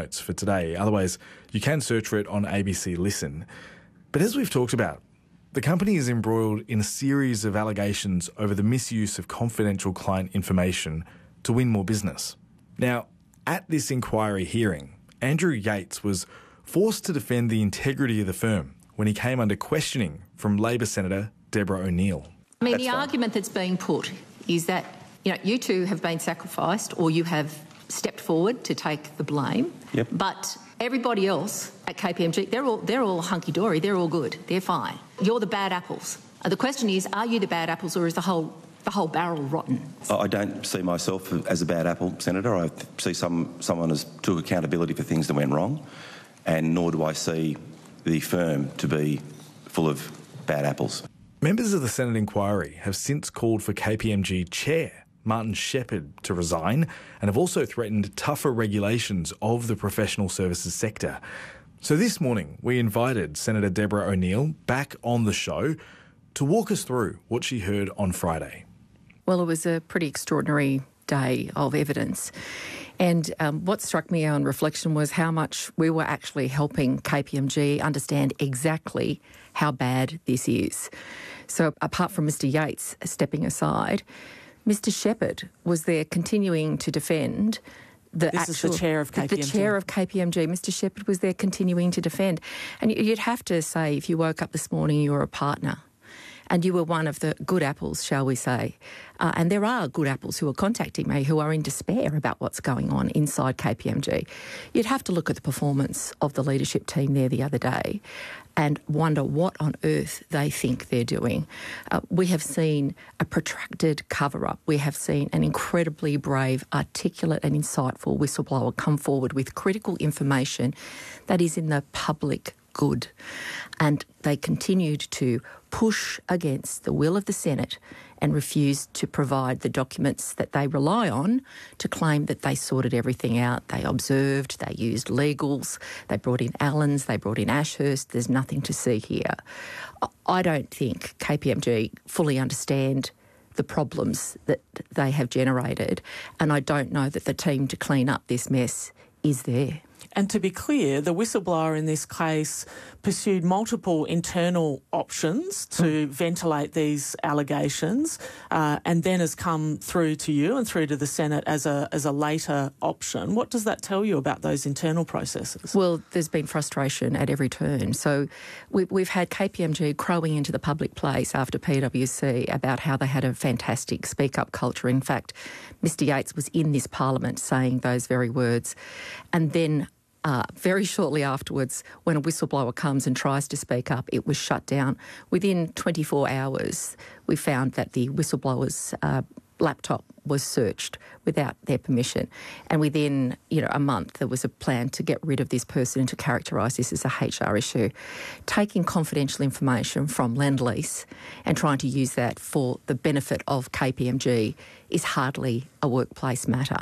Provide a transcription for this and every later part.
notes for today. Otherwise, you can search for it on ABC Listen. But as we've talked about, the company is embroiled in a series of allegations over the misuse of confidential client information to win more business. Now, at this inquiry hearing, Andrew Yates was forced to defend the integrity of the firm when he came under questioning from Labor Senator Deborah O'Neill. I mean, the argument that's being put is that, you two have been sacrificed or you have stepped forward to take the blame. Yep. But everybody else at KPMG, they're all hunky-dory, they're all good, they're fine. You're the bad apples. The question is, are you the bad apples or is the whole barrel rotten? I don't see myself as a bad apple, Senator. I see someone as took accountability for things that went wrong, and nor do I see the firm to be full of bad apples. Members of the Senate inquiry have since called for KPMG Chair Martin Shepherd to resign and have also threatened tougher regulations of the professional services sector. So this morning, we invited Senator Deborah O'Neill back on the show to walk us through what she heard on Friday. Well, it was a pretty extraordinary day of evidence. And what struck me on reflection was how much we were actually helping KPMG understand exactly how bad this is. So apart from Mr Yates stepping aside, Mr Shepherd was there continuing to defend the chair of KPMG. The chair of KPMG, Mr Shepherd, was there continuing to defend. And you'd have to say, if you woke up this morning, you were a partner and you were one of the good apples, shall we say. And there are good apples who are contacting me who are in despair about what's going on inside KPMG. You'd have to look at the performance of the leadership team there the other day and wonder what on earth they think they're doing. We have seen a protracted cover-up. We have seen an incredibly brave, articulate and insightful whistleblower come forward with critical information that is in the public good. And they continued to push against the will of the Senate and refused to provide the documents that they rely on to claim that they sorted everything out. They observed, they used legals, they brought in Allens, they brought in Ashurst. There's nothing to see here. I don't think KPMG fully understand the problems that they have generated, and I don't know that the team to clean up this mess is there. And to be clear, the whistleblower in this case pursued multiple internal options to ventilate these allegations and then has come through to you and through to the Senate as a later option. What does that tell you about those internal processes? Well, there's been frustration at every turn. So we've had KPMG crowing into the public place after PwC about how they had a fantastic speak-up culture. In fact, Mr Yates was in this parliament saying those very words. And then very shortly afterwards, when a whistleblower comes and tries to speak up, it was shut down. Within 24 hours, we found that the whistleblower's laptop was searched without their permission. And within, a month, there was a plan to get rid of this person and to characterise this as a HR issue. Taking confidential information from Lendlease and trying to use that for the benefit of KPMG is hardly a workplace matter.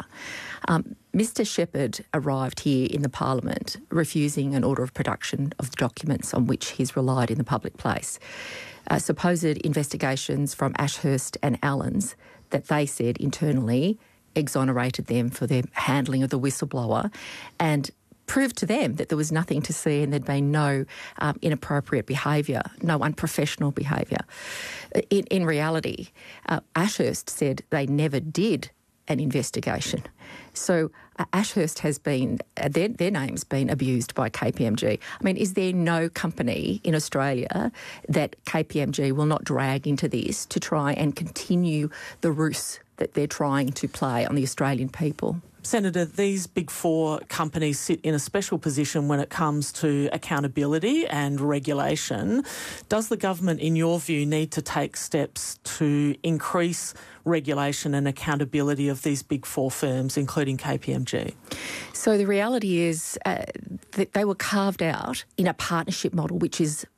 Mr Shepherd arrived here in the Parliament refusing an order of production of the documents on which he's relied in the public place. Supposed investigations from Ashurst and Allens that they said internally exonerated them for their handling of the whistleblower and proved to them that there was nothing to see and there'd been no inappropriate behaviour, no unprofessional behaviour. In reality, Ashurst said they never did an investigation. So Ashurst has been, their name's been abused by KPMG. I mean, is there no company in Australia that KPMG will not drag into this to try and continue the ruse that they're trying to play on the Australian people? Senator, these big four companies sit in a special position when it comes to accountability and regulation. Does the government, in your view, need to take steps to increase regulation and accountability of these big four firms, including KPMG? So the reality is that they were carved out in a partnership model which is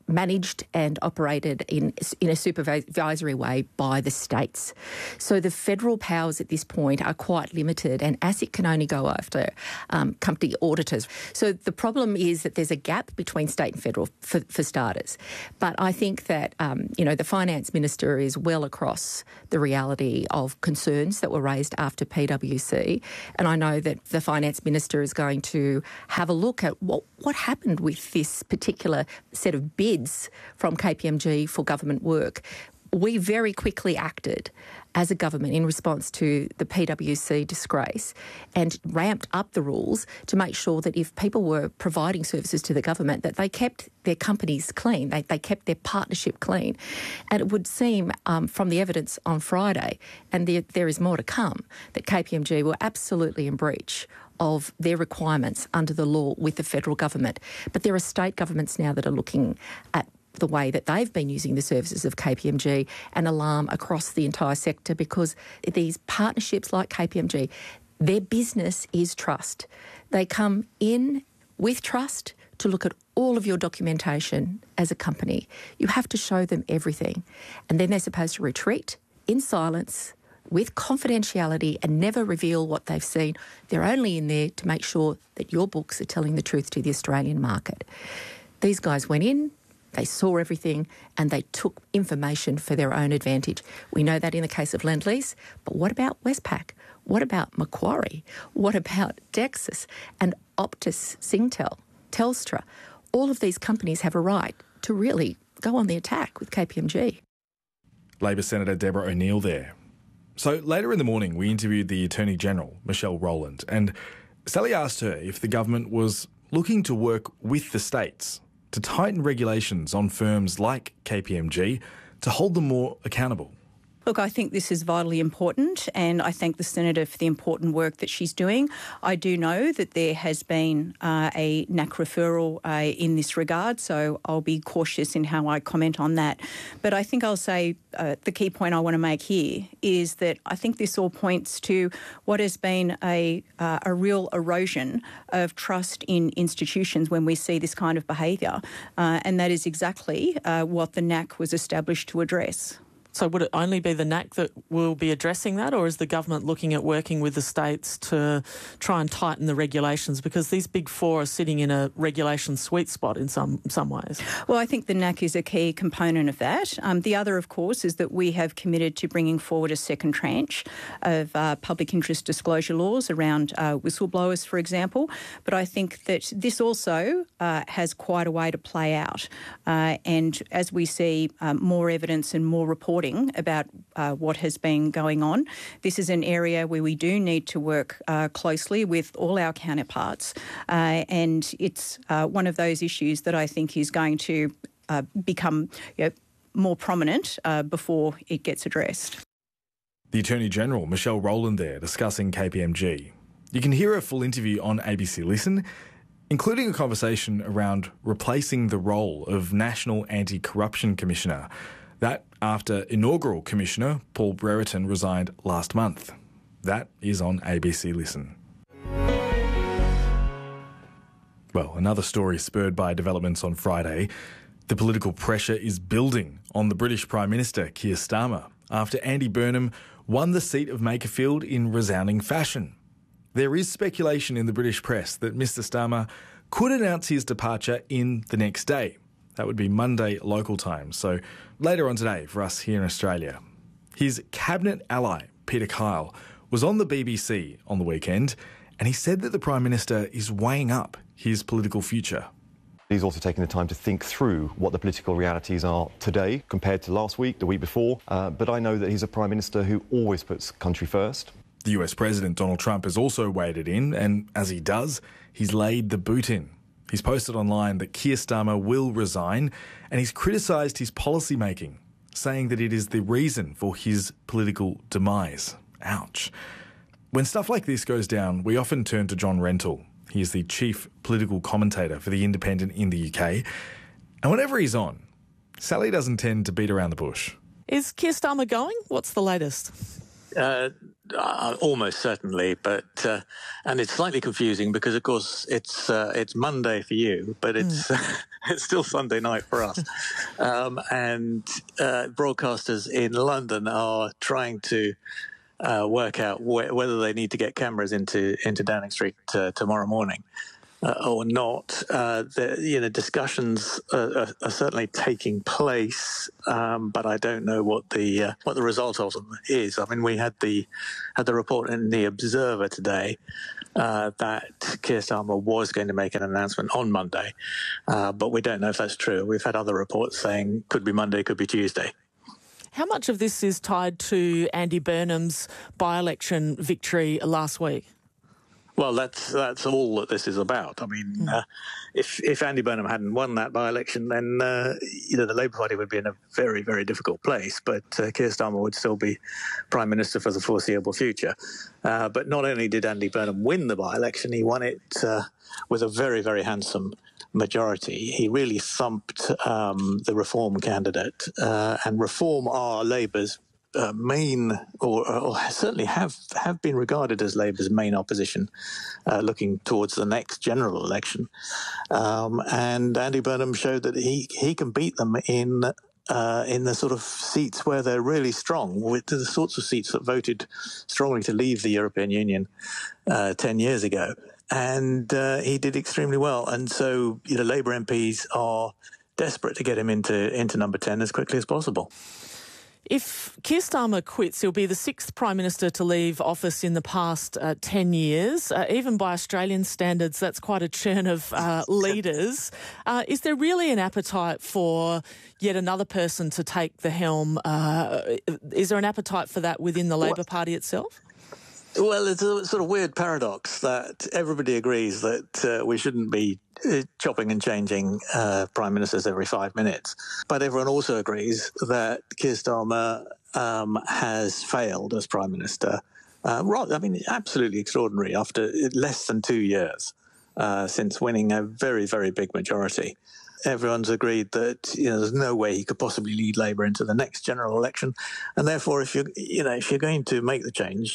managed and operated in a supervisory way by the states. So the federal powers at this point are quite limited, and ASIC can only go after company auditors. So the problem is that there's a gap between state and federal for starters. But I think that, the finance minister is well across the reality of concerns that were raised after PwC. And I know that the finance minister is going to have a look at what happened with this particular set of bids from KPMG for government work. We very quickly acted as a government in response to the PwC disgrace and ramped up the rules to make sure that if people were providing services to the government, that they kept their companies clean, they kept their partnership clean. And it would seem from the evidence on Friday, and there is more to come, that KPMG were absolutely in breach of their requirements under the law with the federal government. But there are state governments now that are looking at the way that they've been using the services of KPMG, and alarm across the entire sector, because these partnerships like KPMG, their business is trust. They come in with trust to look at all of your documentation as a company. You have to show them everything. And then they're supposed to retreat in silence with confidentiality and never reveal what they've seen. They're only in there to make sure that your books are telling the truth to the Australian market. These guys went in, they saw everything, and they took information for their own advantage. We know that in the case of Lendlease, but what about Westpac? What about Macquarie? What about Dexus and Optus, Singtel, Telstra? All of these companies have a right to really go on the attack with KPMG. Labor Senator Deborah O'Neill there. So later in the morning, we interviewed the Attorney-General, Michelle Rowland, and Sally asked her if the government was looking to work with the states to tighten regulations on firms like KPMG to hold them more accountable. Look, I think this is vitally important, and I thank the Senator for the important work that she's doing. I do know that there has been a NAC referral in this regard, so I'll be cautious in how I comment on that. But I think I'll say the key point I want to make here is that I think this all points to what has been a real erosion of trust in institutions when we see this kind of behaviour, and that is exactly what the NAC was established to address. So would it only be the NAC that will be addressing that, or is the government looking at working with the states to try and tighten the regulations? Because these big four are sitting in a regulation sweet spot in some ways. Well, I think the NAC is a key component of that. The other, of course, is that we have committed to bringing forward a second tranche of public interest disclosure laws around whistleblowers, for example. But I think that this also has quite a way to play out. And as we see more evidence and more reporting about what has been going on, this is an area where we do need to work closely with all our counterparts, and it's one of those issues that I think is going to become more prominent before it gets addressed. The Attorney-General, Michelle Rowland there, discussing KPMG. You can hear a full interview on ABC Listen, including a conversation around replacing the role of National Anti-Corruption Commissioner. That after inaugural Commissioner Paul Brereton resigned last month. That is on ABC Listen. Well, another story spurred by developments on Friday. The political pressure is building on the British Prime Minister Keir Starmer after Andy Burnham won the seat of Makerfield in resounding fashion. There is speculation in the British press that Mr Starmer could announce his departure in the next day. That would be Monday local time, so later on today for us here in Australia. His cabinet ally, Peter Kyle, was on the BBC on the weekend, and he said that the Prime Minister is weighing up his political future. He's also taking the time to think through what the political realities are today compared to last week, the week before. But I know that he's a Prime Minister who always puts country first. The US President Donald Trump has also waded in, and as he does, he's laid the boot in. He's posted online that Keir Starmer will resign, and he's criticised his policy making, saying that it is the reason for his political demise. Ouch. When stuff like this goes down, we often turn to John Rentoul. He is the chief political commentator for The Independent in the UK. And whenever he's on, Sally doesn't tend to beat around the bush. Is Keir Starmer going? What's the latest? Almost certainly, but and it's slightly confusing because, of course, it's Monday for you, but it's It's still Sunday night for us. And broadcasters in London are trying to work out whether they need to get cameras into Downing Street tomorrow morning or not. Discussions are certainly taking place, but I don't know what the result of them is. I mean, we had the report in the Observer today that Keir Starmer was going to make an announcement on Monday, but we don't know if that's true. We've had other reports saying could be Monday, could be Tuesday. How much of this is tied to Andy Burnham's by-election victory last week? Well, that's all that this is about. I mean, if Andy Burnham hadn't won that by-election, then the Labour Party would be in a very, very difficult place. But Keir Starmer would still be Prime Minister for the foreseeable future. But not only did Andy Burnham win the by-election, he won it with a very, very handsome majority. He really thumped the Reform candidate, and Reform are Labour's main, or certainly have been regarded as Labour's main opposition looking towards the next general election. And Andy Burnham showed that he can beat them in the sort of seats where they're really strong, with the sorts of seats that voted strongly to leave the European Union 10 years ago. And he did extremely well. And so, Labour MPs are desperate to get him into number 10 as quickly as possible. If Keir Starmer quits, he'll be the sixth Prime Minister to leave office in the past 10 years. Even by Australian standards, that's quite a churn of leaders. Is there really an appetite for yet another person to take the helm? Is there an appetite for that within the Labor Party itself? Well, it's a sort of weird paradox that everybody agrees that we shouldn't be chopping and changing prime ministers every 5 minutes. But everyone also agrees that Keir Starmer has failed as prime minister. Absolutely extraordinary after less than 2 years since winning a very, very big majority. Everyone's agreed that there's no way he could possibly lead Labour into the next general election, and therefore, if you're going to make the change,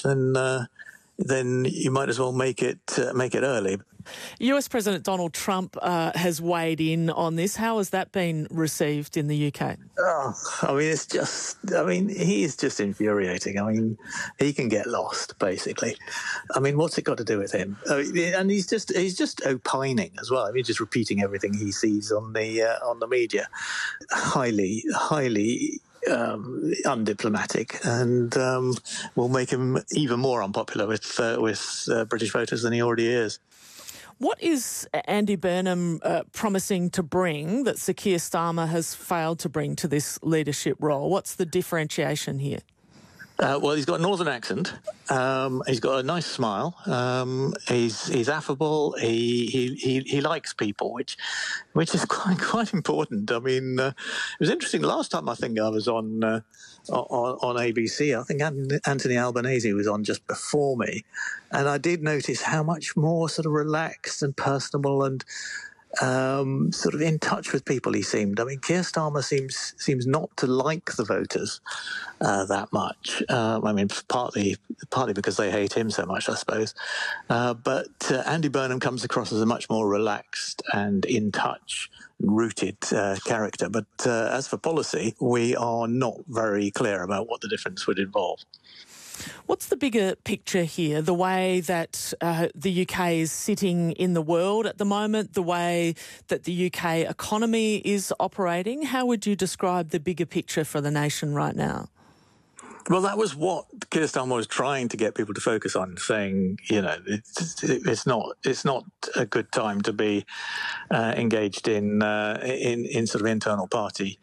then you might as well make it early. US President Donald Trump has weighed in on this. How has that been received in the UK? He is just infuriating. I mean, he can get lost, basically. I mean, what's it got to do with him? And he's just opining as well. I mean, just repeating everything he sees on the media. Highly undiplomatic, and will make him even more unpopular with British voters than he already is. What is Andy Burnham promising to bring that Sir Keir Starmer has failed to bring to this leadership role? What's the differentiation here? Well, he's got a northern accent. He's got a nice smile. He's affable. He likes people, which is quite important. I mean, it was interesting. Last time I think I was on ABC, I think Anthony Albanese was on just before me, and I did notice how much more sort of relaxed and personable and sort of in touch with people he seemed. I mean, Keir Starmer seems not to like the voters that much. Partly because they hate him so much, I suppose. But Andy Burnham comes across as a much more relaxed and in touch, rooted character. But as for policy, we are not very clear about what the difference would involve. What's the bigger picture here? The way that the UK is sitting in the world at the moment, the way that the UK economy is operating. How would you describe the bigger picture for the nation right now? Well, that was what Keir Starmer was trying to get people to focus on, saying, it's not a good time to be engaged in sort of internal party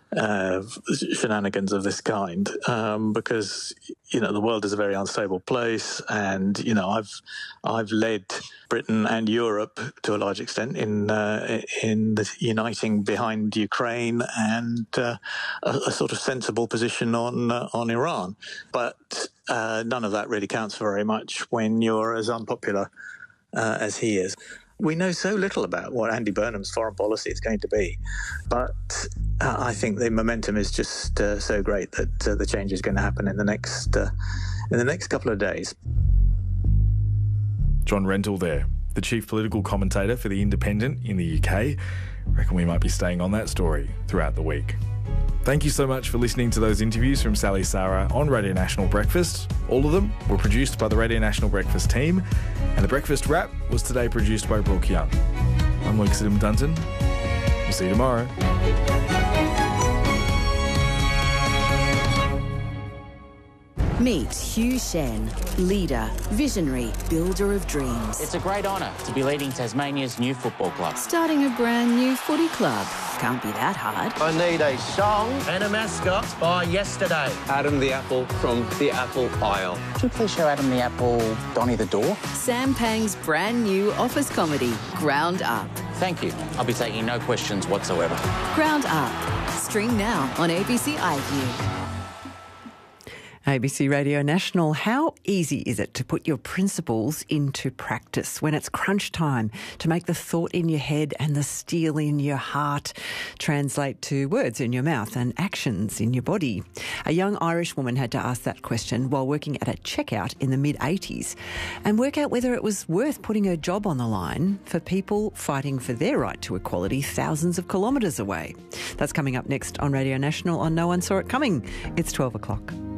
shenanigans of this kind, because the world is a very unstable place, and I've led Britain and Europe to a large extent in the uniting behind Ukraine and a sort of sensible position on Iran, but none of that really counts for very much when you're as unpopular as he is. We know so little about what Andy Burnham's foreign policy is going to be, but I think the momentum is just so great that the change is going to happen in the next couple of days. John Rentoul there. the chief political commentator for The Independent in the UK. I reckon we might be staying on that story throughout the week. Thank you so much for listening to those interviews from Sally Sara on Radio National Breakfast. All of them were produced by the Radio National Breakfast team, and the Breakfast Wrap was today produced by Brooke Young. I'm Luke Siddham-Dunton. We'll see you tomorrow. Meet Hugh Shen, leader, visionary, builder of dreams. It's a great honour to be leading Tasmania's new football club. Starting a brand new footy club. Can't be that hard. I need a song and a mascot by yesterday. Adam the Apple from the Apple Isle. Could you please show Adam the Apple Donny the Door? Sam Pang's brand new office comedy, Ground Up. Thank you. I'll be taking no questions whatsoever. Ground Up. Stream now on ABC iView. ABC Radio National. How easy is it to put your principles into practice when it's crunch time to make the thought in your head and the steel in your heart translate to words in your mouth and actions in your body? A young Irish woman had to ask that question while working at a checkout in the mid-80s and work out whether it was worth putting her job on the line for people fighting for their right to equality thousands of kilometres away. That's coming up next on Radio National on No One Saw It Coming. It's 12 o'clock.